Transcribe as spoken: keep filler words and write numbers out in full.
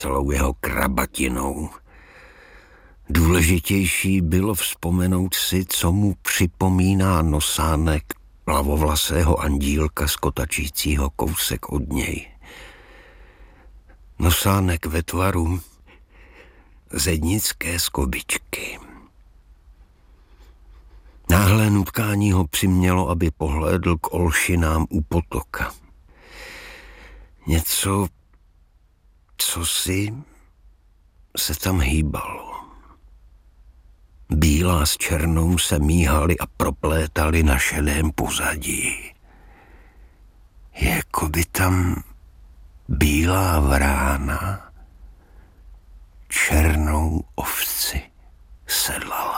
celou jeho krabatinou. Důležitější bylo vzpomenout si, co mu připomíná nosánek plavovlasého andílka skotačícího kousek od něj. Nosánek ve tvaru zednické skobičky. Náhle nutkání ho přimělo, aby pohlédl k olšinám u potoka. Něco, co si se tam hýbalo. Bílá s černou se míhaly a proplétaly na šedém pozadí. Jako by tam bílá vrána černou ovci sedlala.